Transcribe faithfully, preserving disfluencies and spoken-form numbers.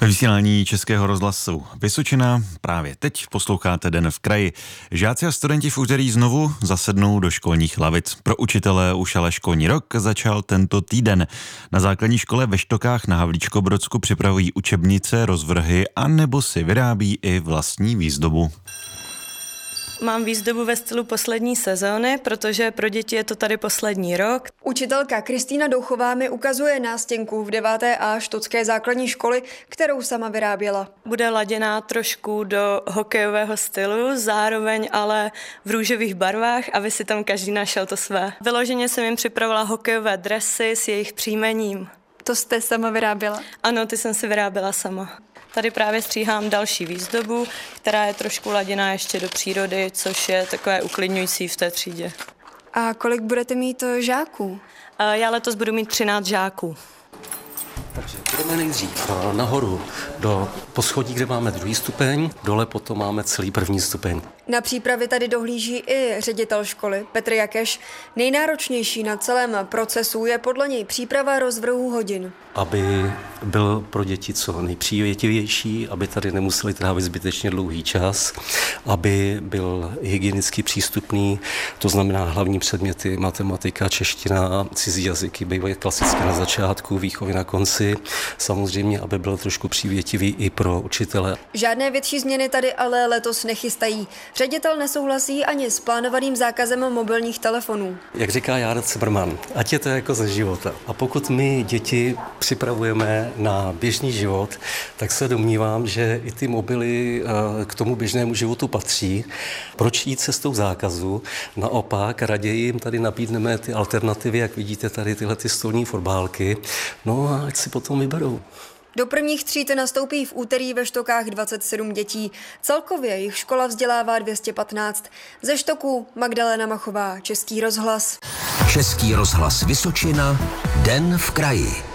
Ve vysílání Českého rozhlasu Vysočina právě teď posloucháte Den v kraji. Žáci a studenti v úterý znovu zasednou do školních lavic. Pro učitele už ale školní rok začal tento týden. Na základní škole ve Štokách na Havlíčkobrodsku připravují učebnice, rozvrhy a nebo si vyrábí i vlastní výzdobu. Mám výzdobu ve stylu poslední sezóny, protože pro děti je to tady poslední rok. Učitelka Kristýna Douchová mi ukazuje nástěnku v deváté A štotské základní školy, kterou sama vyráběla. Bude laděná trošku do hokejového stylu, zároveň ale v růžových barvách, aby si tam každý našel to své. Vyloženě jsem jim připravila hokejové dresy s jejich příjmením. To jste sama vyráběla? Ano, ty jsem si vyráběla sama. Tady právě stříhám další výzdobu, která je trošku laděná ještě do přírody, což je takové uklidňující v té třídě. A kolik budete mít žáků? Já letos budu mít třináct žáků. Takže budeme nejdřív nahoru do poschodí, kde máme druhý stupeň, dole potom máme celý první stupeň. Na přípravy tady dohlíží i ředitel školy Petr Jakeš. Nejnáročnější na celém procesu je podle něj příprava rozvrhu hodin. Aby byl pro děti co nejpřívětivější, aby tady nemuseli trávit zbytečně dlouhý čas, aby byl hygienicky přístupný, to znamená hlavní předměty matematika, čeština a cizí jazyky bývají klasické na začátku, výchovy na konci. Samozřejmě, aby byl trošku přívětivý i pro učitele. Žádné větší změny tady ale letos nechystají. Ředitel nesouhlasí ani s plánovaným zákazem mobilních telefonů. Jak říká Jára Cimrman, ať je to jako ze života. A pokud my děti připravujeme na běžný život, tak se domnívám, že i ty mobily k tomu běžnému životu patří. Proč jít cestou zákazu? Naopak raději jim tady nabídneme ty alternativy, jak vidíte tady tyhle ty stolní fotbálky. No a ať si potom vyberou. Do prvních tříd nastoupí v úterý ve Štokách dvacet sedm dětí. Celkově jich škola vzdělává dvě stě patnáct. Ze Štoků Magdalena Machová, Český rozhlas. Český rozhlas Vysočina, Den v kraji.